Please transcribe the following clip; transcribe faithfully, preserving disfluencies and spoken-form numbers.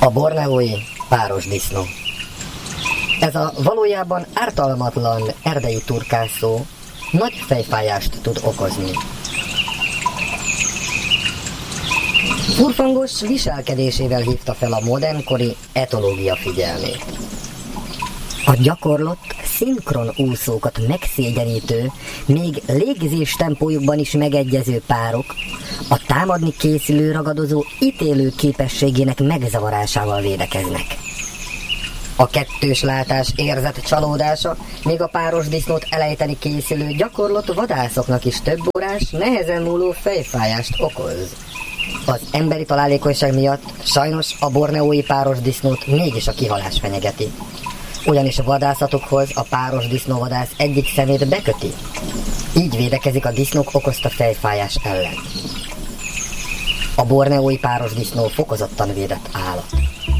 A borneói párosdisznó. Ez a valójában ártalmatlan erdei turkászó nagy fejfájást tud okozni. Furfangos viselkedésével hívta fel a modernkori etológia figyelmét. A gyakorlott, szinkron úszókat megszégyenítő, még légzés tempójukban is megegyező párok a támadni készülő ragadozó ítélő képességének megzavarásával védekeznek. A kettős látás érzett csalódása még a párosdisznót elejteni készülő gyakorlott vadászoknak is több órás, nehezen múló fejfájást okoz. Az emberi találékonyság miatt sajnos a borneói párosdisznót mégis a kihalás fenyegeti. Ugyanis a vadászatokhoz a párosdisznóvadász egyik szemét beköti. Így védekezik a disznók okozta fejfájás ellen. A borneói párosdisznó fokozottan védett állat.